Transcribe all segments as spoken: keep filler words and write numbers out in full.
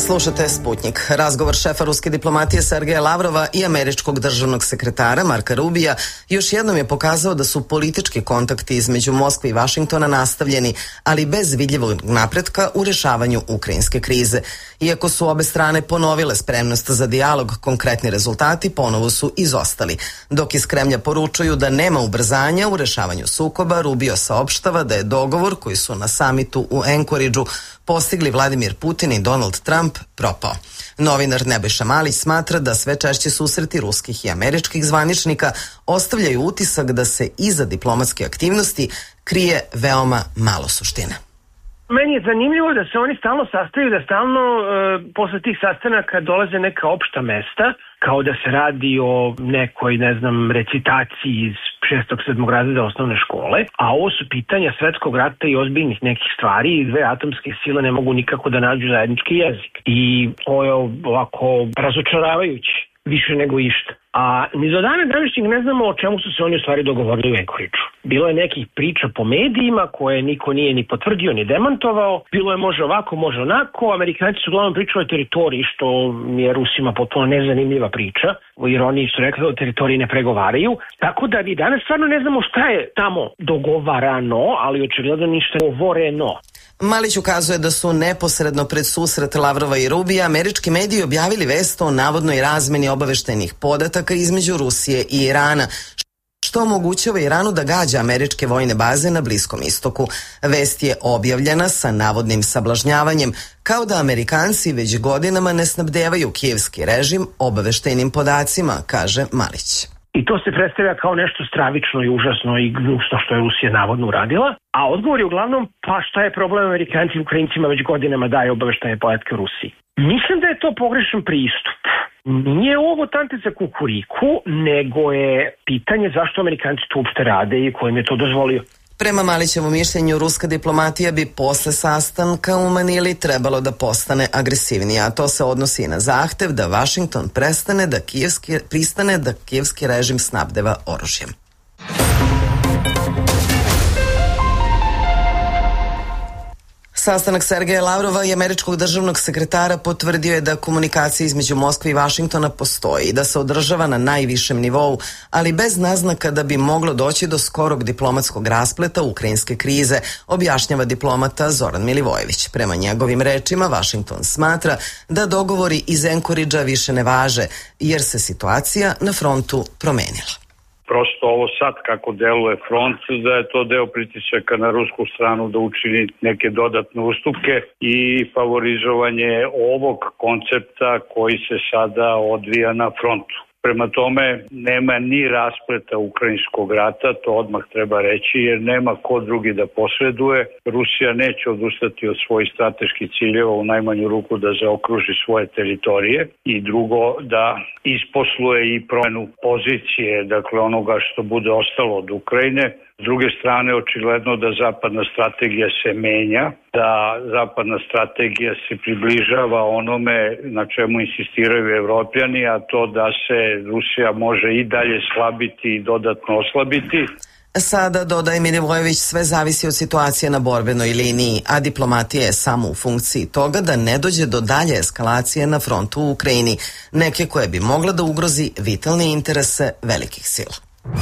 Slušate Sputnjik. Razgovor šefa ruske diplomatije Sergeja Lavrova i američkog državnog sekretara Marka Rubija još jednom je pokazao da su politički kontakti između Moskve i Vašingtona nastavljeni, ali bez vidljivog napretka u rješavanju ukrajinske krize. Iako su obe strane ponovile spremnost za dijalog, konkretni rezultati ponovo su izostali. Dok iz Kremlja poručuju da nema ubrzanja u rješavanju sukoba, Rubio saopštava da je dogovor koji su na samitu u Anchorageu postigli Vladimir Putin i Donald Trump propao. Novinar Nebojša Malić smatra da sve češće susreti ruskih i američkih zvaničnika ostavljaju utisak da se iza diplomatske aktivnosti krije veoma malo suštine. Meni je zanimljivo da se oni stalno sastaju, da stalno e, posle tih sastanaka dolaze neka opšta mesta, kao da se radi o nekoj, ne znam, recitaciji iz šestog, sedmog razreda osnovne škole, a ovo su pitanja svetskog rata i ozbiljnih nekih stvari i dve atomske sile ne mogu nikako da nađu zajednički jezik. I ovo je ovako razočaravajući, više nego išta. A ni do dana današnjeg ne znamo o čemu su se oni u stvari dogovorili u Anchorageu. Bilo je nekih priča po medijima koje niko nije ni potvrdio ni demantovao. Bilo je može ovako, može onako. Amerikanci su uglavnom pričali o teritoriji, što je Rusima potpuno nezanimljiva priča, jer oni su rekli da o teritoriji ne pregovaraju. Tako da mi danas stvarno ne znamo šta je tamo dogovarano, ali očigledno ništa govoreno. Malić ukazuje da su neposredno pred susret Lavrova i Rubija američki mediji objavili vest o navodnoj razmeni obaveštajnih podataka između Rusije i Irana, što omogućava Iranu da gađa američke vojne baze na Bliskom istoku. Vest je objavljena sa navodnim sablažnjavanjem, kao da Amerikanci već godinama ne snabdevaju kijevski režim obaveštajnim podacima, kaže Malić. I to se predstavlja kao nešto stravično i užasno i gnusno što je Rusija navodno uradila. A odgovor je uglavnom, pa šta je problem, Amerikanci i Ukrajincima već godinama daje obaveštajne podatke u Rusiji. Mislim da je to pogrešan pristup. Nije ovo tante za kukuriku, nego je pitanje zašto Amerikanci to uopšte rade i ko im je to dozvolio. Prema Malićevom mišljenju, ruska diplomatija bi posle sastanka u Manili trebalo da postane agresivnija, a to se odnosi i na zahtev da Vašington prestane da kijevski, pristane da kijevski režim snabdeva oružjem. Sastanak Sergeja Lavrova i američkog državnog sekretara potvrdio je da komunikacija između Moskve i Vašingtona postoji i da se održava na najvišem nivou, ali bez naznaka da bi moglo doći do skorog diplomatskog raspleta ukrajinske krize, objašnjava diplomata Zoran Milivojević. Prema njegovim rečima, Vašington smatra da dogovori iz Anchoragea više ne važe, jer se situacija na frontu promenila. Prosto ovo sad kako deluje front, da je to deo pritisaka na rusku stranu da učini neke dodatne ustupke i favorizovanje ovog koncepta koji se sada odvija na frontu. Prema tome, nema ni raspleta ukrajinskog rata, to odmah treba reći, jer nema ko drugi da posreduje. Rusija neće odustati od svojih strateških ciljeva, u najmanju ruku da zaokruži svoje teritorije i drugo da isposluje i promenu pozicije, dakle onoga što bude ostalo od Ukrajine. S druge strane, očigledno da zapadna strategija se menja, da zapadna strategija se približava onome na čemu insistiraju Evropljani, a to da se Rusija može i dalje slabiti i dodatno oslabiti. Sada, dodaje Milivojević, sve zavisi od situacije na borbenoj liniji, a diplomatija je samo u funkciji toga da ne dođe do dalje eskalacije na frontu u Ukrajini, neke koje bi mogla da ugrozi vitalne interese velikih sila.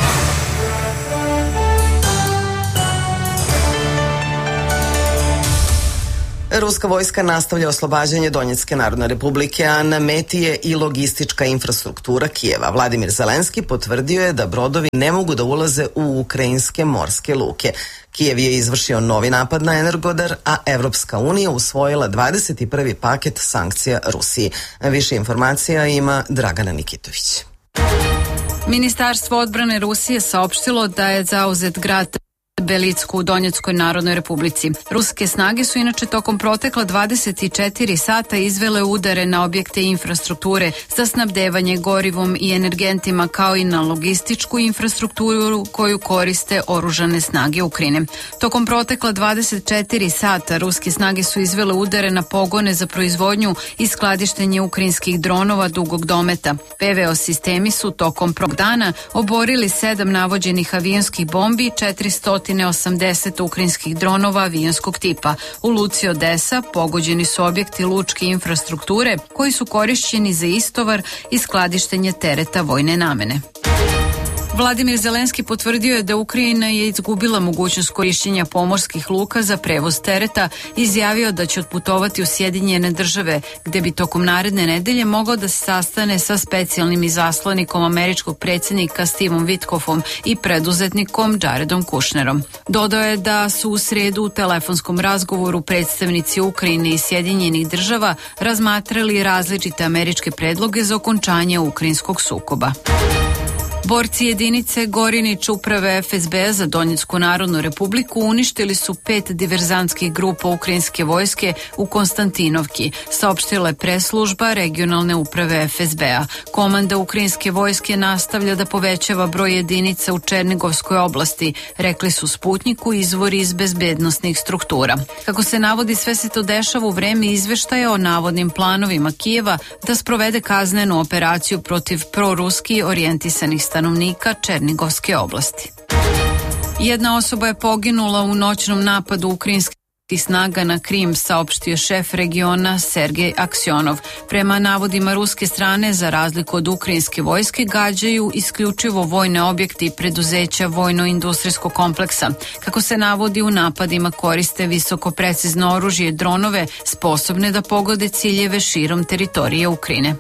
Ruska vojska nastavlja oslobađanje Donjecke narodne republike, a na meti je i logistička infrastruktura Kijeva. Vladimir Zelenski potvrdio je da brodovi ne mogu da ulaze u ukrajinske morske luke. Kijev je izvršio novi napad na Energodar, a Evropska unija usvojila dvadeset prvi paket sankcija Rusiji. Više informacija ima Dragana Nikitović. Ministarstvo odbrane Rusije saopštilo da je zauzet grad Belicku u Donjeckoj narodnoj republici. Ruske snage su inače tokom protekla dvadeset četiri sata izvele udare na objekte infrastrukture za snabdevanje gorivom i energentima, kao i na logističku infrastrukturu koju koriste oružane snage Ukrajine. Tokom protekla dvadeset četiri sata ruske snage su izvele udare na pogone za proizvodnju i skladištenje ukrajinskih dronova dugog dometa. P V O sistemi su tokom prvog dana oborili sedam navođenih avionskih bombi, četiristo osamdeset ukrajinskih dronova avionskog tipa. U luci Odesa pogođeni su objekti lučke infrastrukture koji su korišćeni za istovar i skladištenje tereta vojne namene. Vladimir Zelenski potvrdio je da Ukrajina je izgubila mogućnost korišćenja pomorskih luka za prevoz tereta i izjavio da će otputovati u Sjedinjene države, gde bi tokom naredne nedelje mogao da se sastane sa specijalnim izaslanikom američkog predsjednika Stevom Witkoffom i preduzetnikom Jaredom Kushnerom. Dodao je da su u sredu u telefonskom razgovoru predstavnici Ukrajine i Sjedinjenih država razmatrali različite američke predloge za okončanje ukrajinskog sukoba. Borci jedinice Gorinić uprave F S B za Donjecku narodnu republiku uništili su pet diverzantskih grupa ukrajinske vojske u Konstantinovki, saopštila je press-služba regionalne uprave F S B-a. Komanda ukrajinske vojske nastavlja da povećava broj jedinica u Černigovskoj oblasti, rekli su Sputniku izvori iz bezbednosnih struktura. Kako se navodi, sve se to dešava u vreme izveštaja o navodnim planovima Kijeva da sprovede kaznenu operaciju protiv proruski orijentisanih stanovnika Černigovske oblasti. Jedna osoba je poginula u noćnom napadu ukrajinskih snaga na Krim, saopštio šef regiona Sergej Aksionov. Prema navodima ruske strane, za razliku od ukrajinske vojske, gađaju isključivo vojne objekte i preduzeća vojno-industrijskog kompleksa. Kako se navodi, u napadima koriste visoko precizno oružje i dronove sposobne da pogode ciljeve širom teritorije Ukrajine.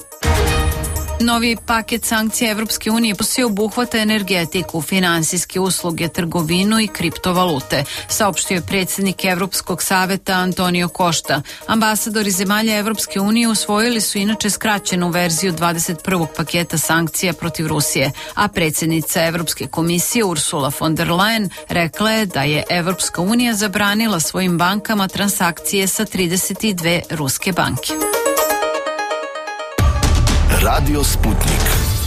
Novi paket sankcija Evropske unije sve obuhvata energetiku, finansijske usluge, trgovinu i kriptovalute, saopštio je predsjednik Evropskog saveta Antonio Košta. Ambasadori zemalja Evropske unije usvojili su inače skraćenu verziju dvadeset prvog paketa sankcija protiv Rusije, a predsjednica Evropske komisije Ursula von der Leyen rekla je da je Evropska unija zabranila svojim bankama transakcije sa trideset dve ruske banke. Radio Sputnik.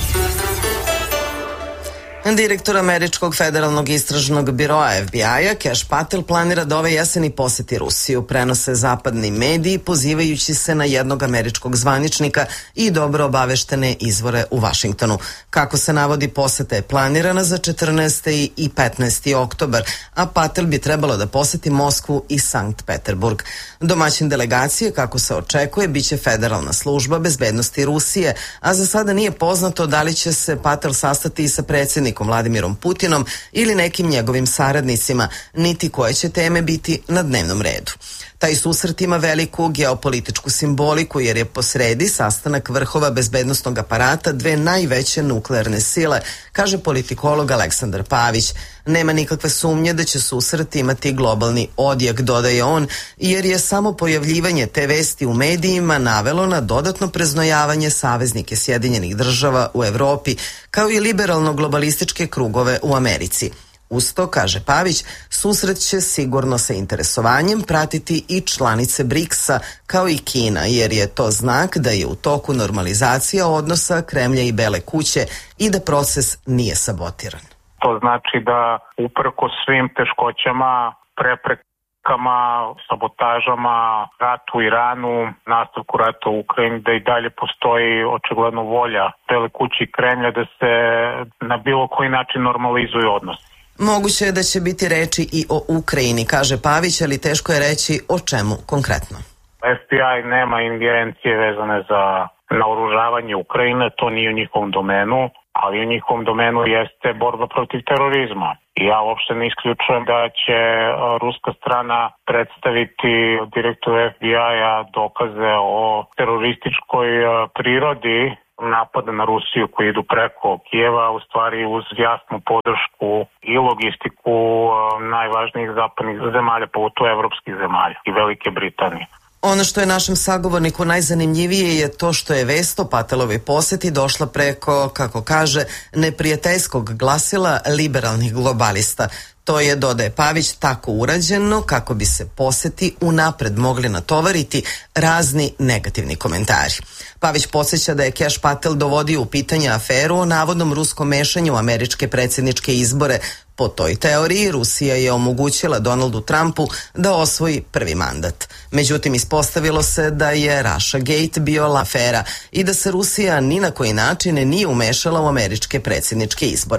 Direktor američkog federalnog istražnog biroa F B I-a Kash Patel planira da ove jeseni poseti Rusiju, prenose zapadni mediji pozivajući se na jednog američkog zvaničnika i dobro obaveštene izvore u Vašingtonu. Kako se navodi, poseta je planirana za četrnaesti i petnaesti oktobar, a Patel bi trebalo da poseti Moskvu i Sankt Peterburg. Domaćin delegacije, kako se očekuje, biće Federalna služba bezbednosti Rusije, a za sada nije poznato da li će se Patel sastati i sa predsjednikom Vladimirom Putinom ili nekim njegovim saradnicima, niti koje će teme biti na dnevnom redu. Taj susret ima veliku geopolitičku simboliku jer je posredi sastanak vrhova bezbednostnog aparata dve najveće nuklearne sile, kaže politikolog Aleksandar Pavić. Nema nikakve sumnje da će susret imati globalni odjek, dodaje on, jer je samo pojavljivanje te vesti u medijima navelo na dodatno preznojavanje saveznike Sjedinjenih država u Evropi, kao i liberalno-globalističke krugove u Americi. Uz to, kaže Pavić, susret će sigurno sa interesovanjem pratiti i članice briksa kao i Kina, jer je to znak da je u toku normalizacija odnosa Kremlja i Bele kuće i da proces nije sabotiran. To znači da uprkos svim teškoćama, preprekama, sabotažama, ratu u Iranu, nastavku rata u Ukrajini, da i dalje postoji očigledno volja Bele kuće i Kremlja da se na bilo koji način normalizuju odnosi. Moguće je da će biti reči i o Ukrajini, kaže Pavić, ali teško je reći o čemu konkretno. F B I nema ingerencije vezane za naoružavanje Ukrajine, to nije u njihovom domenu, ali u njihovom domenu jeste borba protiv terorizma. I ja uopšte ne isključujem da će ruska strana predstaviti direktoru F B I-a dokaze o terorističkoj prirodi napada na Rusiju koji idu preko Kijeva, u stvari uz jasnu podršku i logistiku najvažnijih zapadnih zemalja, pogotovo evropskih zemalja i Velike Britanije. Ono što je našem sagovorniku najzanimljivije je to što je vest o Patelovoj poseti došla preko, kako kaže, neprijateljskog glasila liberalnih globalista. To je, dodaje Pavić, tako urađeno kako bi se poseti unapred mogli natovariti razni negativni komentari. Pavić podsjeća da je Kash Patel dovodio u pitanje aferu o navodnom ruskom mešanju u američke predsjedničke izbore. Po toj teoriji Rusija je omogućila Donaldu Trumpu da osvoji prvi mandat. Međutim, ispostavilo se da je Russia Gate bio afera i da se Rusija ni na koji način nije umešala u američke predsjedničke izbore.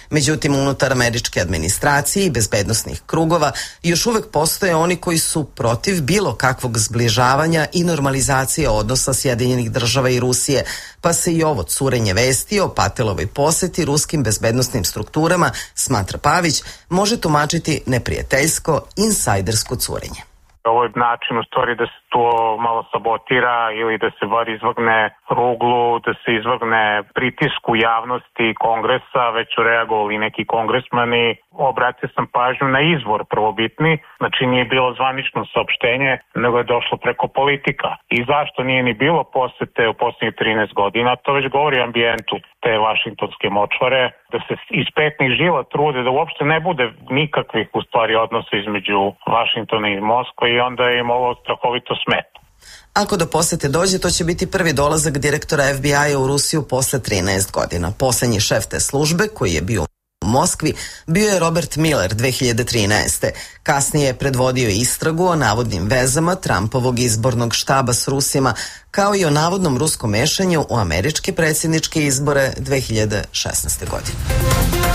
Međutim, unutar američke administracije i bezbednosnih krugova još uvek postoje oni koji su protiv bilo kakvog zbližavanja i normalizacije odnosa Sjedinjenih država i Rusije, pa se i ovo curenje vesti o Patelovoj poseti ruskim bezbednosnim strukturama, smatra Pavić, može tumačiti neprijateljsko, insajdersko curenje. Ovo je način u stvari da se to malo sabotira ili da se bar izvrgne ruglu, da se izvrgne pritisku javnosti Kongresa, već su reagovali neki kongresmani. Obratio sam pažnju na izvor prvobitni, znači nije bilo zvanično saopštenje, nego je došlo preko politika. I zašto nije ni bilo posete u posljednjih trinaest godina, to već govori o ambijentu te vašingtonske močvare, da se iz petnih žila trude da uopšte ne bude nikakvih u stvari odnosa između Vašingtona i Moskve i onda im ovo strahovito smeta. Ako do posete dođe, to će biti prvi dolazak direktora F B I-a u Rusiju posle trinaest godina. Poslednji šef te službe, koji je bio u Moskvi, bio je Robert Miller dve hiljade trinaeste. Kasnije je predvodio istragu o navodnim vezama Trumpovog izbornog štaba s Rusima, kao i o navodnom ruskom mešanju u američke predsjedničke izbore dve hiljade šesnaeste godine.